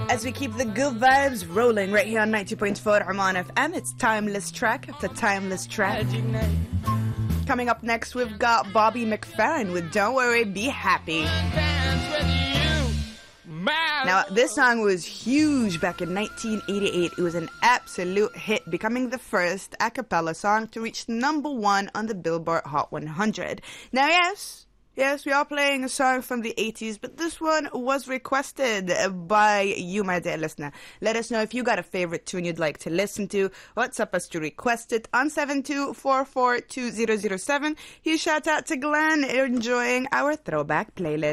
As we keep the good vibes rolling right here on 90.4 Oman FM, it's Timeless Track after Timeless Track. Coming up next, we've got Bobby McFerrin with Don't Worry, Be Happy. Now, this song was huge back in 1988. It was an absolute hit, becoming the first a cappella song to reach #1 on the Billboard Hot 100. Now, yes, we are playing a song from the 80s, but this one was requested by you, my dear listener. Let us know if you got a favorite tune you'd like to listen to. WhatsApp us to request it on 72442007. Huge shout out to Glenn enjoying our throwback playlist.